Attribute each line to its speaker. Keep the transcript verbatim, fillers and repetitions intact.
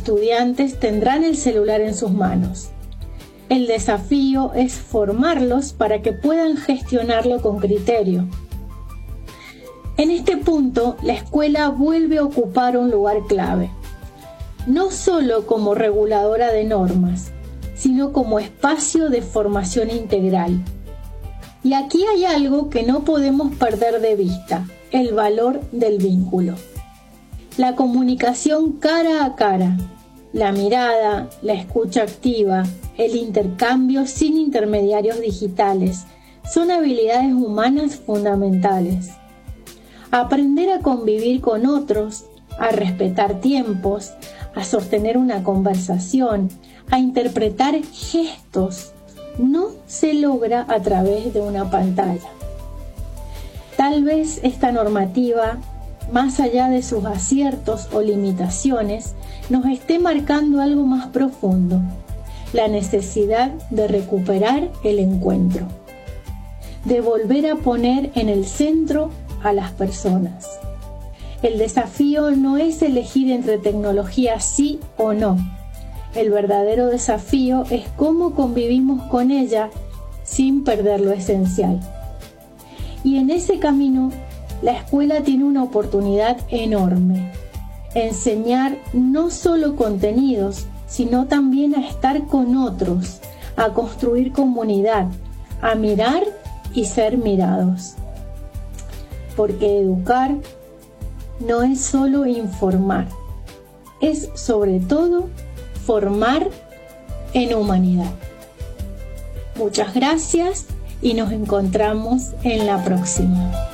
Speaker 1: estudiantes tendrán el celular en sus manos. El desafío es formarlos para que puedan gestionarlo con criterio. En este punto, la escuela vuelve a ocupar un lugar clave, no solo como reguladora de normas, sino como espacio de formación integral. Y aquí hay algo que no podemos perder de vista: el valor del vínculo. La comunicación cara a cara, la mirada, la escucha activa, el intercambio sin intermediarios digitales, son habilidades humanas fundamentales. Aprender a convivir con otros, a respetar tiempos, a sostener una conversación, a interpretar gestos, no se logra a través de una pantalla. Tal vez esta normativa, más allá de sus aciertos o limitaciones, nos esté marcando algo más profundo: la necesidad de recuperar el encuentro, de volver a poner en el centro a las personas. El desafío no es elegir entre tecnología sí o no. El verdadero desafío es cómo convivimos con ella sin perder lo esencial. Y en ese camino, la escuela tiene una oportunidad enorme: enseñar no solo contenidos, sino también a estar con otros, a construir comunidad, a mirar y ser mirados. Porque educar no es solo informar, es sobre todo formar en humanidad. Muchas gracias y nos encontramos en la próxima.